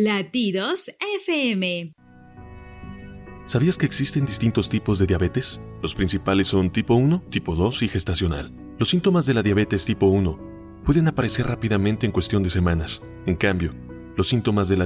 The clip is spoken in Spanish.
Latidos FM. ¿Sabías que existen distintos tipos de diabetes? Los principales son tipo 1, tipo 2 y gestacional. Los síntomas de la diabetes tipo 1 pueden aparecer rápidamente en cuestión de semanas. En cambio, los síntomas de la